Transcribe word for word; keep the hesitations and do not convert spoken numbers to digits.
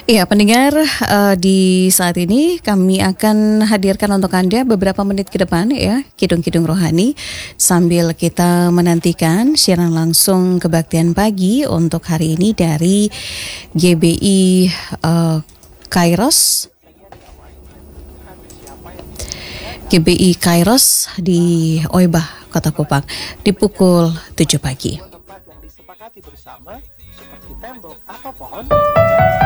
Iya, pendengar, eh, di saat ini kami akan hadirkan untuk Anda beberapa menit ke depan ya, Kidung-Kidung Rohani, sambil kita menantikan siaran langsung kebaktian pagi untuk hari ini dari G B I eh, Kairos, G B I Kairos di Oibah, Kota Kupang, di pukul tujuh pagi. Tempat yang disepakati bersama seperti tembok atau pohon.